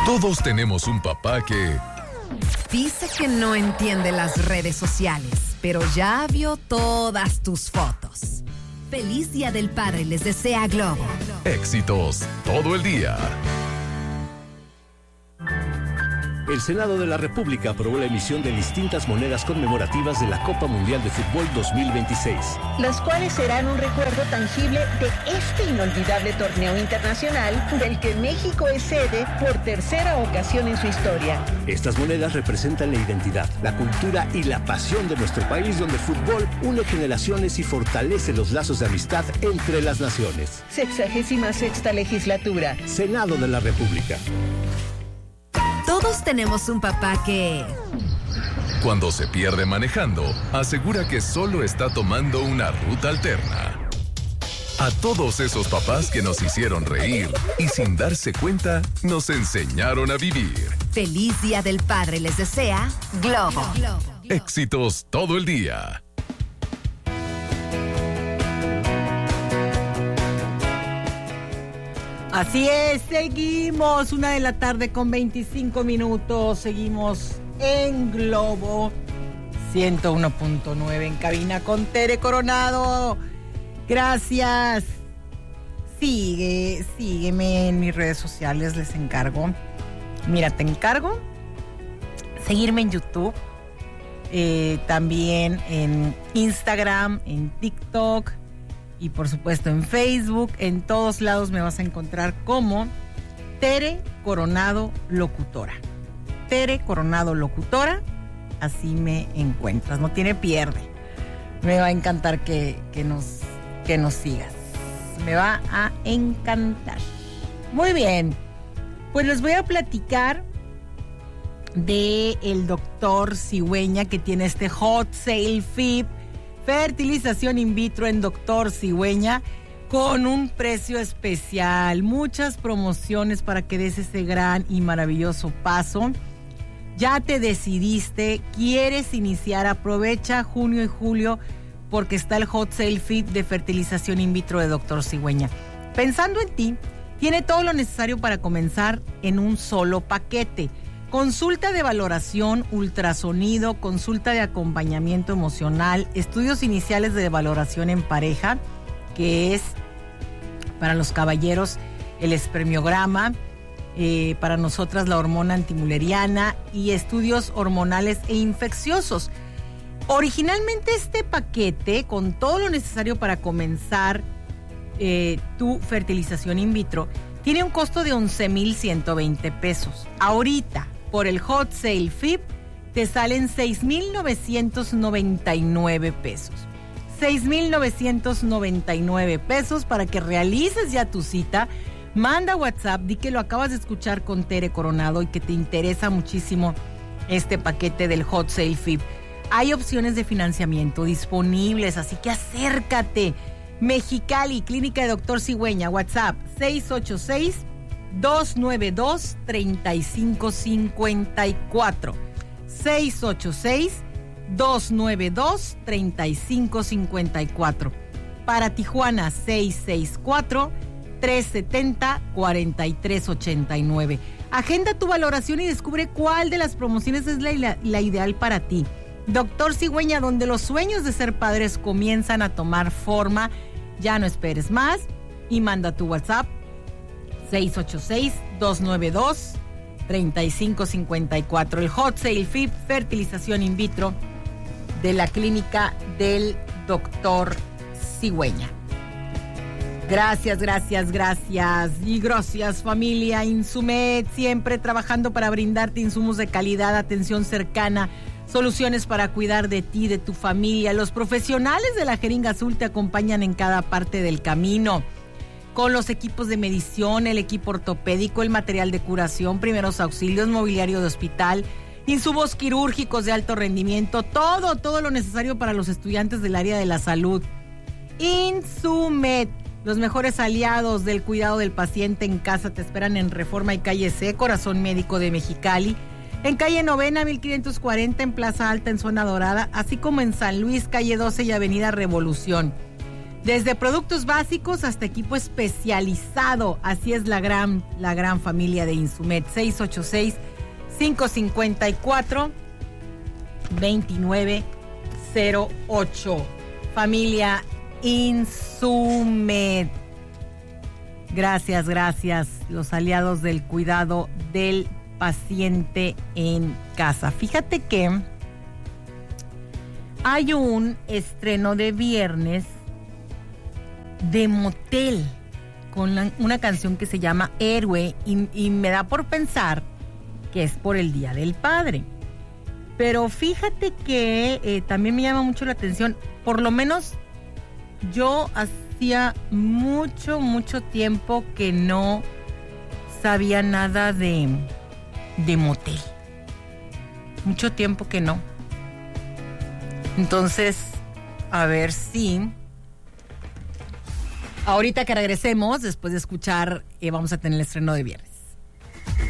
Todos tenemos un papá que... dice que no entiende las redes sociales, pero ya vio todas tus fotos. Feliz Día del Padre les desea Globo. Éxitos todo el día. El Senado de la República aprobó la emisión de distintas monedas conmemorativas de la Copa Mundial de Fútbol 2026. Las cuales serán un recuerdo tangible de este inolvidable torneo internacional del que México es sede por tercera ocasión en su historia. Estas monedas representan la identidad, la cultura y la pasión de nuestro país, donde el fútbol une generaciones y fortalece los lazos de amistad entre las naciones. 66ª legislatura. Senado de la República. Todos tenemos un papá que... cuando se pierde manejando, asegura que solo está tomando una ruta alterna. A todos esos papás que nos hicieron reír y sin darse cuenta, nos enseñaron a vivir. Feliz Día del Padre les desea Globo. Éxitos todo el día. Así es, seguimos 1:25 p.m, seguimos en Globo 101.9 en cabina con Tere Coronado. Gracias. Sígueme en mis redes sociales, les encargo. Mira, te encargo seguirme en YouTube, también en Instagram, en TikTok y por supuesto en Facebook. En todos lados me vas a encontrar como Tere Coronado Locutora. Tere Coronado Locutora, así me encuentras, no tiene pierde. Me va a encantar que nos sigas. Me va a encantar. Muy bien, pues les voy a platicar de el doctor Cigüeña, que tiene este Hot Sale FIP, fertilización in vitro en Doctor Cigüeña, con un precio especial, muchas promociones para que des ese gran y maravilloso paso. Ya te decidiste, quieres iniciar, aprovecha junio y julio porque está el Hot Sale FIP de fertilización in vitro de Doctor Cigüeña. Pensando en ti, tiene todo lo necesario para comenzar en un solo paquete. Consulta de valoración, ultrasonido, consulta de acompañamiento emocional, estudios iniciales de valoración en pareja, que es para los caballeros el espermiograma, para nosotras la hormona antimuleriana y estudios hormonales e infecciosos. Originalmente este paquete, con todo lo necesario para comenzar tu fertilización in vitro, tiene un costo de 11,120 pesos. Ahorita, por el Hot Sale FIP, te salen 6,999 pesos. 6,999 pesos para que realices ya tu cita. Manda WhatsApp, di que lo acabas de escuchar con Tere Coronado y que te interesa muchísimo este paquete del Hot Sale FIP. Hay opciones de financiamiento disponibles, así que acércate. Mexicali, Clínica de Doctor Cigüeña, WhatsApp 686-292-3554. 686-292-3554. Para Tijuana, 664-370-4389. Agenda tu valoración y descubre cuál de las promociones es la ideal para ti. Doctor Cigüeña, donde los sueños de ser padres comienzan a tomar forma. Ya no esperes más y manda tu WhatsApp 686-292-3554. El Hot Sale FIP, fertilización in vitro de la clínica del Doctor Cigüeña. Gracias. Y gracias, familia Insumed, siempre trabajando para brindarte insumos de calidad, atención cercana, soluciones para cuidar de ti, de tu familia. Los profesionales de la Jeringa Azul te acompañan en cada parte del camino, con los equipos de medición, el equipo ortopédico, el material de curación, primeros auxilios, mobiliario de hospital, insumos quirúrgicos de alto rendimiento, todo lo necesario para los estudiantes del área de la salud. Insumed, los mejores aliados del cuidado del paciente en casa, te esperan en Reforma y Calle C, Corazón Médico de Mexicali, en calle Novena 1540, en Plaza Alta en Zona Dorada, así como en San Luis, calle 12 y avenida Revolución. Desde productos básicos hasta equipo especializado. Así es la gran familia de Insumet. 686-554-2908. Familia Insumet. Gracias. Los aliados del cuidado del paciente en casa. Fíjate que hay un estreno de viernes de Motel con una canción que se llama Héroe y me da por pensar que es por el Día del Padre. Pero fíjate que también me llama mucho la atención, por lo menos yo hacía mucho tiempo que no sabía nada de Motel. Mucho tiempo que no. Entonces, a ver si ahorita que regresemos, después de escuchar, vamos a tener el estreno de viernes.